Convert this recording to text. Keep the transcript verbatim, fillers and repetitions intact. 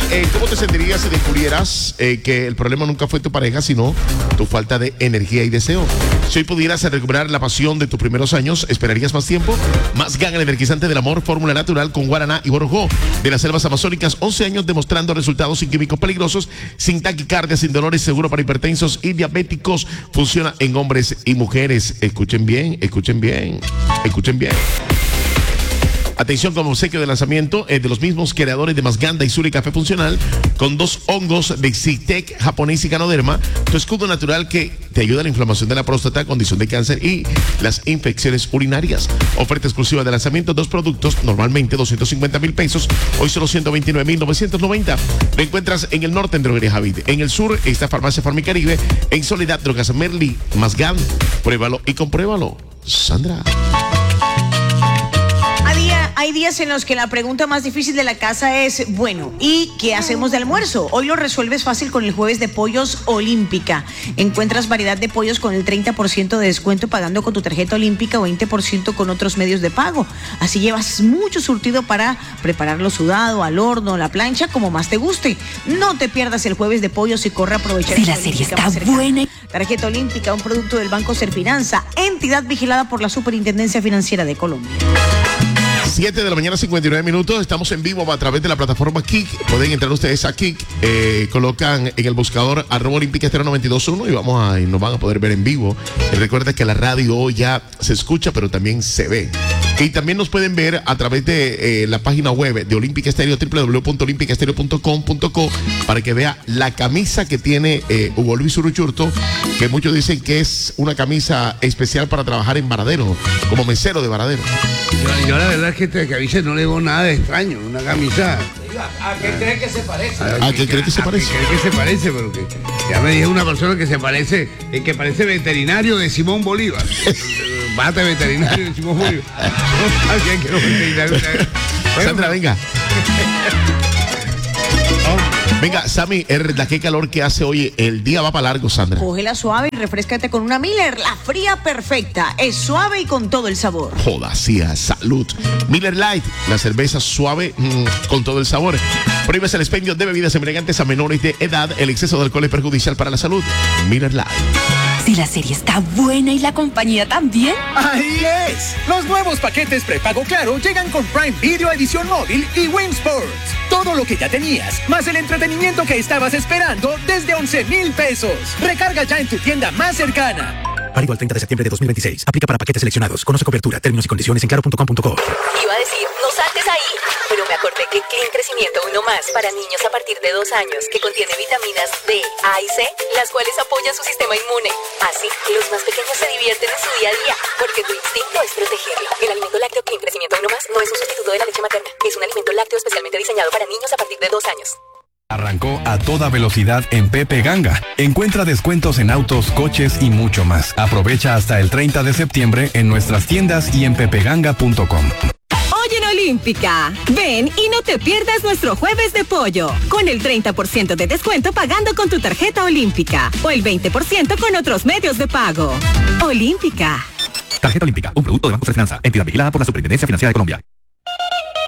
eh, ¿cómo te sentirías si descubrieras eh, que el problema nunca fue tu pareja, sino tu falta de energía y deseo? Si hoy pudieras recuperar la pasión de tus primeros años, ¿esperarías más tiempo? Más Gan, el energizante del amor, fórmula natural con guaraná y borojó de las selvas amazónicas, once años demostrando resultados sin químicos peligrosos, sin taquicardia, sin dolores, seguro para hipertensos y diabéticos. Funciona en hombres y mujeres. Escuchen bien, escuchen bien, escuchen bien. Atención, como obsequio de lanzamiento eh, de los mismos creadores de Masganda y Suri Café Funcional, con dos hongos de Zitec japonés y Ganoderma, tu escudo natural que te ayuda a la inflamación de la próstata, condición de cáncer y las infecciones urinarias. Oferta exclusiva de lanzamiento, dos productos, normalmente doscientos cincuenta mil pesos, hoy solo ciento veintinueve mil novecientos noventa. Lo encuentras en el norte en Droguería Javid, en el sur está Farmacia Farmicaribe, en Soledad Drogas Merli. Masgan, pruébalo y compruébalo. Sandra. Hay días en los que la pregunta más difícil de la casa es, bueno, ¿y qué hacemos de almuerzo? Hoy lo resuelves fácil con el jueves de pollos Olímpica. Encuentras variedad de pollos con el treinta por ciento de descuento pagando con tu tarjeta Olímpica o veinte por ciento con otros medios de pago. Así llevas mucho surtido para prepararlo sudado, al horno, a la plancha, como más te guste. No te pierdas el jueves de pollos y corre a aprovechar. Si la serie está buena. Tarjeta Olímpica, un producto del Banco Serfinanza, entidad vigilada por la Superintendencia Financiera de Colombia. siete de la mañana, cincuenta y nueve minutos. Estamos en vivo a través de la plataforma Kik. Pueden entrar ustedes a Kik, eh, colocan en el buscador arroba Olímpica Estéreo noventa y dos punto uno y vamos a, y nos van a poder ver en vivo. Y recuerda que la radio ya se escucha, pero también se ve. Y también nos pueden ver a través de eh, la página web de Olímpica Estéreo, doble u doble u doble u punto olímpica estéreo punto com punto co, para que vea la camisa que tiene eh, Hugo Luis Uruchurto, que muchos dicen que es una camisa especial para trabajar en Varadero, como mesero de Varadero. Yo, yo la verdad es que esta camisa no le veo nada de extraño, una camisa. ¿A qué cree que se parece? ¿A qué cree que se parece? ¿A qué cree que se parece? Pero que ya me dijo una persona que se parece, el que parece veterinario de Simón Bolívar. Bate veterinario de Simón Bolívar. No sabía que era veterinario. Bueno, Sandra, venga. Venga, Sammy, es verdad qué calor que hace hoy. El día va para largo, Sandra. Cógela suave y refrescate con una Miller, la fría perfecta. Es suave y con todo el sabor. Joda, sí, salud. Miller Light, la cerveza suave mmm, con todo el sabor. Prohíbes el expendio de bebidas embriagantes a menores de edad. El exceso de alcohol es perjudicial para la salud. Miller Light. Si la serie está buena y la compañía también. ¡Ahí es! Los nuevos paquetes prepago Claro llegan con Prime Video Edición Móvil y Win Sports. Todo lo que ya tenías, más el entretenimiento que estabas esperando desde once mil pesos. Recarga ya en tu tienda más cercana. Válido al treinta de septiembre de dos mil veintiséis. Aplica para paquetes seleccionados. Conoce cobertura, términos y condiciones en claro punto com punto co. Iba a decir, no saltes ahí, pero me acordé que Clean Crecimiento uno más para niños a partir de dos años, que contiene vitaminas D, A y C, las cuales apoyan su sistema inmune. Así, los más pequeños se divierten en su día a día, porque tu instinto es protegerlo. El alimento lácteo Clean Crecimiento uno más no es un sustituto de la leche materna. Es un alimento lácteo especialmente diseñado para niños a partir de dos años. Arrancó a toda velocidad en Pepe Ganga. Encuentra descuentos en autos, coches y mucho más. Aprovecha hasta el treinta de septiembre en nuestras tiendas y en pepe ganga punto com. Hoy en Olímpica, ven y no te pierdas nuestro jueves de pollo, con el treinta por ciento de descuento pagando con tu tarjeta Olímpica o el veinte por ciento con otros medios de pago. Olímpica. Tarjeta Olímpica, un producto de Banco Serfinanza, entidad vigilada por la Superintendencia Financiera de Colombia.